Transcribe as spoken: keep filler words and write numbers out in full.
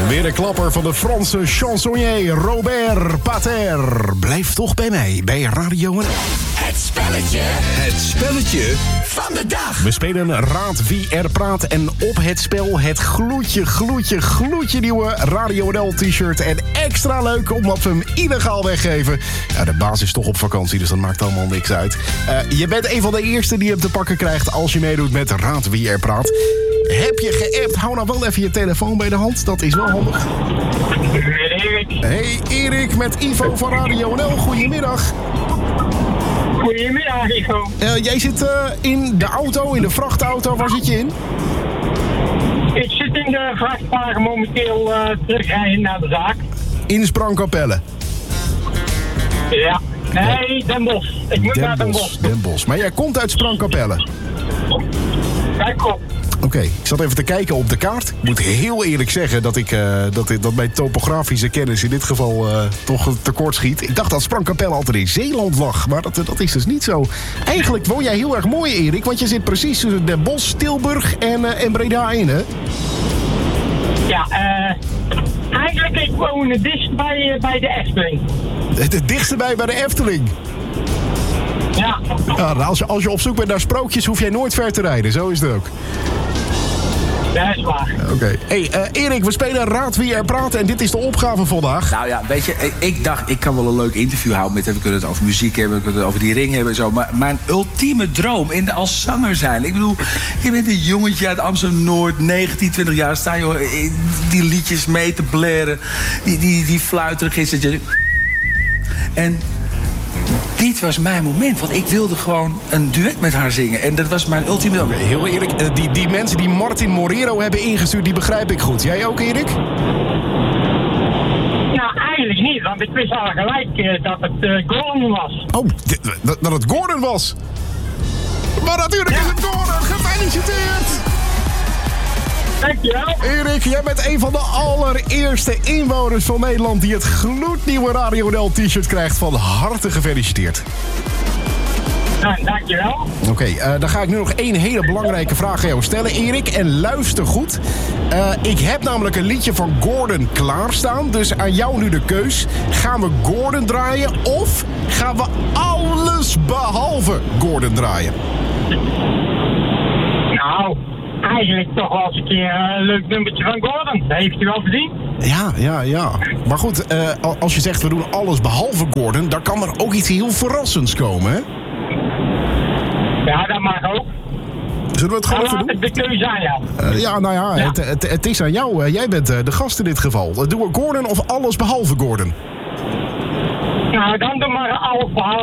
Weer een klapper van de Franse chansonnier Robert Pater. Blijf toch bij mij, bij Radio N L. Het spelletje. Het spelletje van de dag. We spelen Raad wie er praat en op het spel het gloedje, gloedje, gloedje nieuwe Radio N L t-shirt. En extra leuk omdat we hem illegaal weggeven. Ja, de baas is toch op vakantie, dus dat maakt allemaal niks uit. Uh, je bent een van de eerste die hem te pakken krijgt als je meedoet met Raad wie er praat. Heb je geappt? Hou nou wel even je telefoon bij de hand. Dat is wel handig. Erik. Hey Erik, met Ivo van Radio N L. Goedemiddag. Goedemiddag, Ivo. Uh, jij zit uh, in de auto, in de vrachtauto. Waar zit je in? Ik zit in de vrachtwagen momenteel uh, terugrijden naar de zaak. In Sprangkapelle. Ja. Nee, Den Bosch. Ik moet Den naar Den Bosch, Bosch. Den Bosch. Maar jij komt uit Sprangkapelle. Kijk op. Oké, okay, ik zat even te kijken op de kaart. Ik moet heel eerlijk zeggen dat, ik, uh, dat, dat mijn topografische kennis in dit geval uh, toch tekort schiet. Ik dacht dat Sprangkapelle altijd in Zeeland lag, maar dat, dat is dus niet zo. Eigenlijk woon jij heel erg mooi, Erik, want je zit precies tussen Den Bosch, Tilburg en, uh, en Breda in, hè? Ja, uh, eigenlijk ik woon het dichtst bij, uh, bij de Efteling. Het, het dichtste bij bij de Efteling. Ja. Ja, als, je, als je op zoek bent naar sprookjes, hoef jij nooit ver te rijden. Zo is het ook. Dat is waar. Oké. Okay. Hey, uh, Erik, we spelen Raad wie er praat en dit is de opgave vandaag. Nou ja, weet je, ik, ik dacht, ik kan wel een leuk interview houden met hem. We kunnen het over muziek hebben, we kunnen het over die ring hebben en zo. Maar mijn ultieme droom in de, als zanger zijn. Ik bedoel, je bent een jongetje uit Amsterdam-Noord, negentien, twintig jaar. Sta je die liedjes mee te blaren. Die, die, die fluiterig is dat je... En... dit was mijn moment, want ik wilde gewoon een duet met haar zingen. En dat was mijn ultieme... Okay, heel eerlijk, uh, die, die mensen die Martin Morero hebben ingestuurd, die begrijp ik goed. Jij ook, Erik? Ja, eigenlijk niet, want ik wist al gelijk uh, dat het uh, Gordon was. Oh, d- d- dat het Gordon was? Maar natuurlijk ja. Is het Gordon! Gefeliciteerd! Dankjewel. Erik, jij bent een van de allereerste inwoners van Nederland die het gloednieuwe Radio N L t-shirt krijgt. Van harte gefeliciteerd. Nou, dankjewel. Oké, okay, uh, dan ga ik nu nog één hele belangrijke vraag aan jou stellen, Erik. En luister goed. Uh, ik heb namelijk een liedje van Gordon klaarstaan. Dus aan jou nu de keus. Gaan we Gordon draaien of gaan we alles behalve Gordon draaien? Nou... eigenlijk toch wel eens een keer een leuk nummertje van Gordon. Dat heeft u wel gezien. Ja, ja, ja. Maar goed, uh, als je zegt we doen alles behalve Gordon, dan kan er ook iets heel verrassends komen, hè? Ja, dat mag ook. Zullen we het gewoon dan even doen? De keuze aan jou. Uh, ja, nou ja, ja. Het, het, het is aan jou. Uh, jij bent uh, de gast in dit geval. Uh, doen we Gordon of alles behalve Gordon? Nou, dan doen we alles behalve.